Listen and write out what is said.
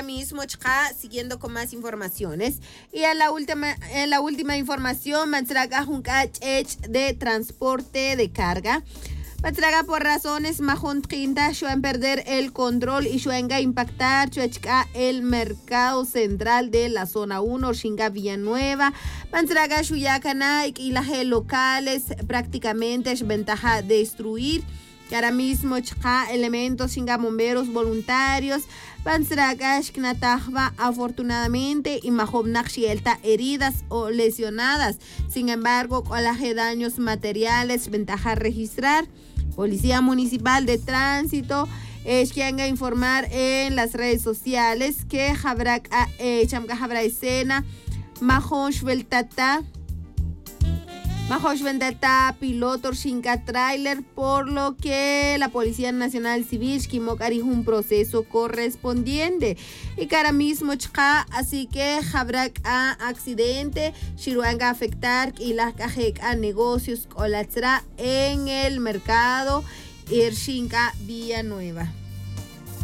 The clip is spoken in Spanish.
mismo, siguiendo con más informaciones. Y en la última información, Mantraga Junkach de transporte de carga. Mantraga por razones majón 30, suelen perder el control y suelen impactar el mercado central de la zona 1, Shinga Villanueva. Mantraga Shuyacana y las locales prácticamente es ventaja destruir. Y ahora mismo elementos Shinga bomberos voluntarios. Mantraga Shknatahva afortunadamente y Mahob Nakshielta heridas o lesionadas. Sin embargo, con las daños materiales, ventaja registrar. Policía Municipal de Tránsito es quien va a informar en las redes sociales que habrá escena Mahosh Veltata piloto Shinka trailer, por lo que la Policía Nacional Civil hará un proceso correspondiente. Y que ahora mismo así que habrá accidente, shiruanga afectar y la a negocios colatra en el mercado Irshinka Villanueva.